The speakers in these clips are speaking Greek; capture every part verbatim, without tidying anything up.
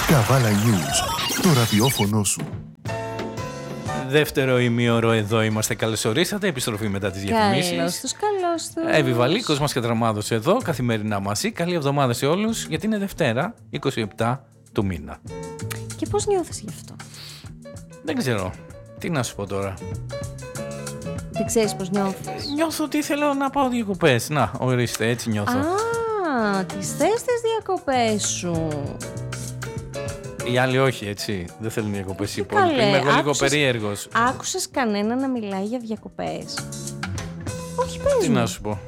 Καβάλα News, το ραδιόφωνο σου. Δεύτερο ημίωρο εδώ είμαστε. Καλώς ορίσατε. Επιστροφή μετά τις διαφημίσεις. Καλώς τους, καλώς τους. Εύη Βαλίκος, μας και Δραμάδος εδώ, καθημερινά μαζί. Καλή εβδομάδα σε όλους, γιατί είναι Δευτέρα, είκοσι επτά του μήνα. Και πώς νιώθεις γι' αυτό? Δεν ξέρω. Τι να σου πω τώρα. Δεν ξέρεις πώς νιώθεις? Νιώθω ότι θέλω να πάω διακοπές. Να, ορίστε, έτσι νιώθω. Α, τις θες τις διακοπές σου. Οι άλλοι όχι, έτσι. Δεν θέλουν διακοπές οι Καλέ, υπόλοιποι. Είμαι εγώ λίγο άκουσες- περίεργος. Άκουσες κανένα να μιλάει για διακοπές? Όχι, πες Τι μου. να σου πω.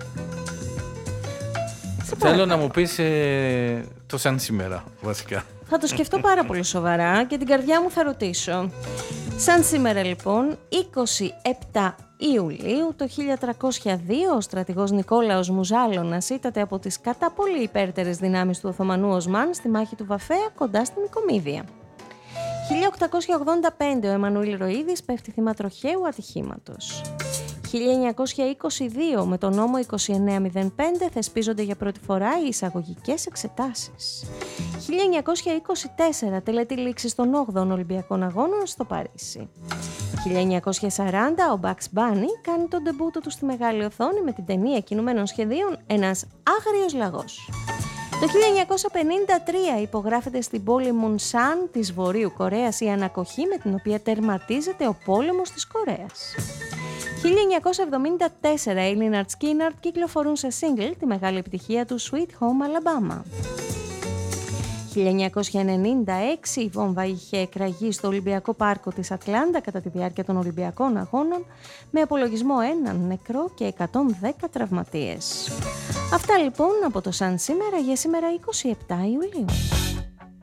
Σε Θέλω παρακαλώ. να μου πεις ε, το σαν σήμερα, βασικά. Θα το σκεφτώ πάρα πολύ σοβαρά και την καρδιά μου θα ρωτήσω. Σαν σήμερα λοιπόν, είκοσι επτά Ιουλίου το χίλια τριακόσια δύο, ο στρατηγός Νικόλαος Μουζάλωνας ήτατε από τις κατά πολύ υπέρτερες δυνάμεις του Οθωμανού Οσμάν στη μάχη του Βαφέα κοντά στην Νικομίδια. χίλια οκτακόσια ογδόντα πέντε, ο Εμμανουήλ Ροΐδης πέφτει θύμα τροχαίου ατυχήματος. χίλια εννιακόσια είκοσι δύο, με τον νόμο είκοσι εννέα μηδέν πέντε θεσπίζονται για πρώτη φορά οι εισαγωγικές εξετάσεις. χίλια εννιακόσια είκοσι τέσσερα, τελετή λήξης των όγδοων Ολυμπιακών Αγώνων στο Παρίσι. χίλια εννιακόσια σαράντα, ο Bugs Bunny κάνει τον ντεμπούτο του στη μεγάλη οθόνη με την ταινία κινουμένων σχεδίων «Ένας άγριος λαγός». Το χίλια εννιακόσια πενήντα τρία υπογράφεται στην πόλη Μουνσάν της Βορείου Κορέας η ανακοχή με την οποία τερματίζεται ο πόλεμος της Κορέας. χίλια εννιακόσια εβδομήντα τέσσερα, οι Lynyrd Skynyrd κυκλοφορούν σε single τη μεγάλη επιτυχία του Sweet Home Alabama. χίλια εννιακόσια ενενήντα έξι, η βόμβα είχε εκραγεί στο Ολυμπιακό Πάρκο της Ατλάντα κατά τη διάρκεια των Ολυμπιακών Αγώνων με απολογισμό έναν νεκρό και εκατόν δέκα τραυματίες. Αυτά λοιπόν από το Σαν σήμερα για σήμερα είκοσι επτά Ιουλίου.